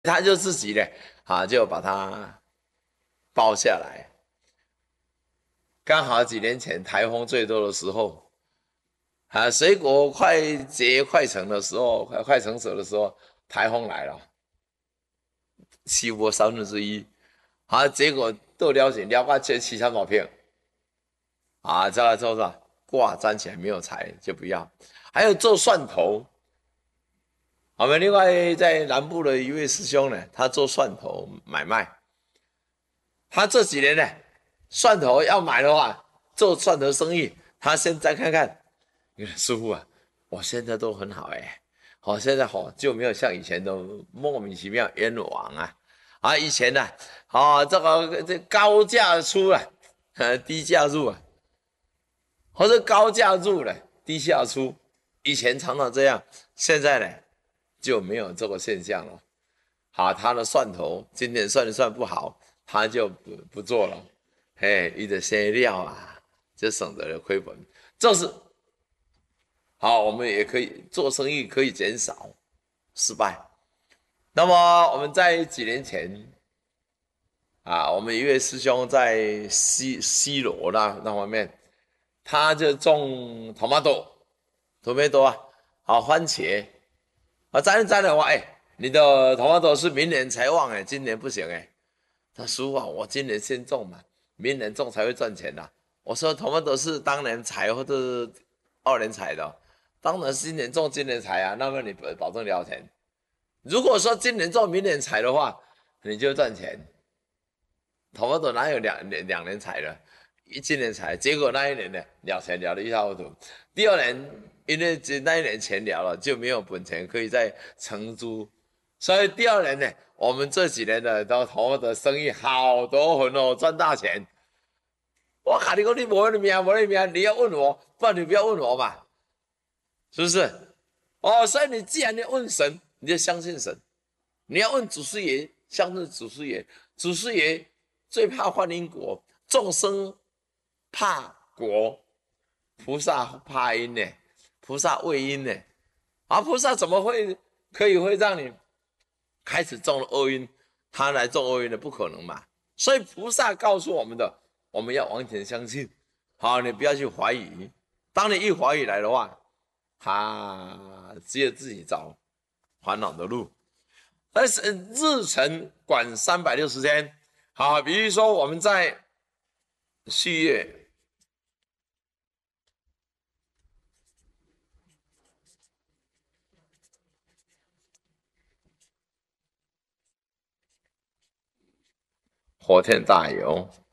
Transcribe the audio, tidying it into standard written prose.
他就自己呢，就把它包下来。刚好几年前台风最多的时候，水果快结快成的时候，快成熟的时候，台风来了，起我1/3，结果都了解了解七三毛片，再来之后是挂粘起来没有柴就不要。还有做蒜头，我们另外在南部的一位师兄呢，他做蒜头买卖，他这几年呢，蒜头要买的话，做蒜头生意，他现在看看，你看师傅啊，我现在都很好现在就没有像以前都莫名其妙冤枉以前呢，这高价出了，低价入或者高价入了，低价出，以前常常这样，现在呢就没有这个现象了。他的蒜头今年算一算不好，他就不做了，一的些料就省得了亏本。这是我们也可以做生意，可以减少失败。那么我们在几年前我们一位师兄在西罗那方面，他就种 tomato 番茄摘的话，你的 tomato 是明年才旺今年不行他说我今年先种嘛，明年种才会赚钱我说 tomato 是当年采或者2年采的当然是今年种今年采那么你保证了钱。如果说今年种明年采的话，你就赚钱。tomato 哪有两年采的？今年采，结果那一年呢，了钱了的一塌糊涂。第二年，因为那一年钱了了，就没有本钱可以再承租，所以第二年呢，我们这几年的tomato生意好多很赚大钱。我卡你讲你没命，你要问我，不然你不要问我嘛，是不是？所以你既然你问神，你就相信神；你要问祖师爷，相信祖师爷。祖师爷最怕换因果，众生怕果，菩萨怕因呢，菩萨畏因呢。菩萨怎么可以让你开始种了恶因？他来种恶因的不可能嘛。所以菩萨告诉我们的，我们要完全相信。你不要去怀疑。当你一怀疑来的话，只有自己找烦恼的路。但是日程管360天，比如说我们在4月火天大有，